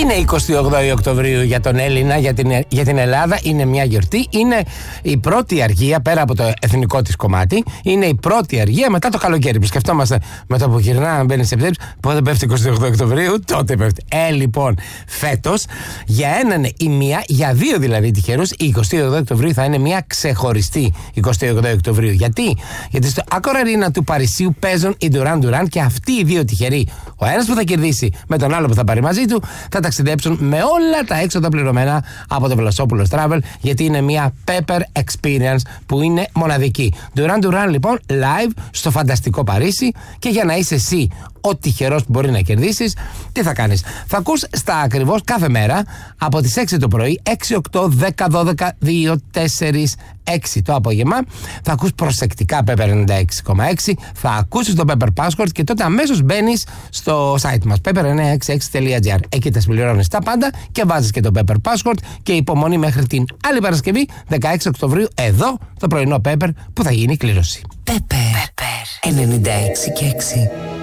Είναι 28 Οκτωβρίου για τον Έλληνα, για την Ελλάδα. Είναι μια γιορτή. Είναι η πρώτη αργία, πέρα από το εθνικό της κομμάτι, είναι η πρώτη αργία μετά το καλοκαίρι. Που σκεφτόμαστε με το που γυρνάμε, μπαίνει Σεπτέμβρης, πότε πέφτει 28 Οκτωβρίου, τότε πέφτει. Λοιπόν, φέτος, για έναν ή μία, για δύο δηλαδή τυχερούς, η 28 Οκτωβρίου θα είναι μια ξεχωριστή 28 Οκτωβρίου. Γιατί στο Accor Arena του Παρισίου παίζουν οι Duran Duran και αυτοί οι δύο τυχεροί, ο ένας που θα κερδίσει με τον άλλο που θα πάρει μαζί του, θα ταξιδέψουν με όλα τα έξοδα πληρωμένα από το Βλασόπουλος Travel, γιατί είναι μια Pepper Experience που είναι μοναδική. Duran Duran λοιπόν live στο φανταστικό Παρίσι, και για να είσαι εσύ ο τυχερός που μπορεί να κερδίσεις, τι θα κάνεις? Θα ακούς στα ακριβώς κάθε μέρα από τις 6 το πρωί, 6, 8, 10, 12, 2, 4, 6 το απόγευμα. Θα ακούς προσεκτικά Pepper 96,6, θα ακούσεις το Pepper Password και τότε αμέσως μπαίνεις στο site μας pepper966.gr. Εκεί τα συμπληρώνεις τα πάντα και βάζεις και το Pepper Password και υπομονή μέχρι την άλλη Παρασκευή 16 Οκτωβρίου εδώ το πρωινό Pepper που θα γίνει κλήρωση. Pepper 96,6.